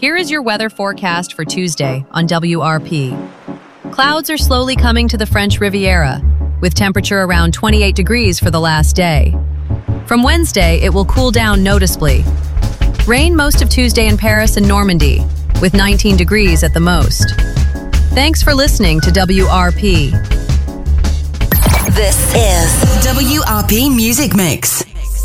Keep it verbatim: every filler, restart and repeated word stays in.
Here is your weather forecast for Tuesday on W R P. Clouds are slowly coming to the French Riviera, with temperature around twenty-eight degrees for the last day. From Wednesday, it will cool down noticeably. Rain most of Tuesday in Paris and Normandy, with nineteen degrees at the most. Thanks for listening to W R P. This is W R P Music Mix.